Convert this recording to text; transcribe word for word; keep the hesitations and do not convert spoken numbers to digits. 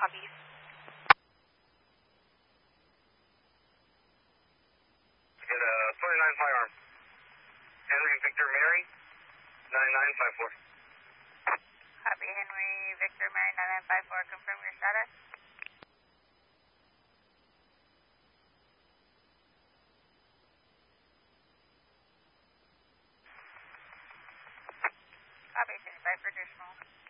Copies. Get a twenty-nine firearm. Henry Victor Mary, nine nine five four. Copy, Henry Victor Mary, nine nine five four. Confirm your status. Copy, sixty-five for additional.